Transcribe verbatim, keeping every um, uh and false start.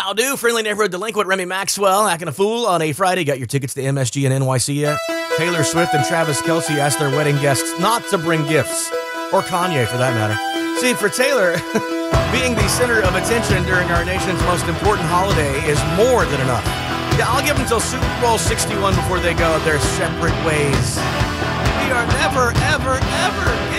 How do? Friendly neighborhood delinquent Remy Maxwell acting a fool on a Friday. Got your tickets to M S G and N Y C yet? Taylor Swift and Travis Kelce asked their wedding guests not to bring gifts. Or Kanye, for that matter. See, for Taylor, being the center of attention during our nation's most important holiday is more than enough. Yeah, I'll give them until Super Bowl sixty-one before they go their separate ways. We are never, ever, ever